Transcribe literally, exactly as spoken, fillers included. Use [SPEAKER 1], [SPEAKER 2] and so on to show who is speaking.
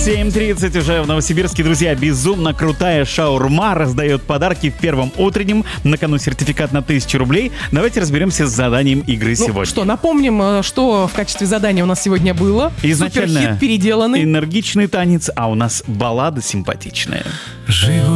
[SPEAKER 1] семь тридцать уже в Новосибирске, друзья. Безумно крутая шаурма раздает подарки в первом утреннем. На кону сертификат на тысячу рублей. Давайте разберемся с заданием игры
[SPEAKER 2] Ну
[SPEAKER 1] сегодня.
[SPEAKER 2] что, напомним, что в качестве задания у нас сегодня было.
[SPEAKER 1] Изначально
[SPEAKER 2] Суперхит переделанный.
[SPEAKER 1] энергичный танец, а у нас баллада симпатичная.
[SPEAKER 3] Живу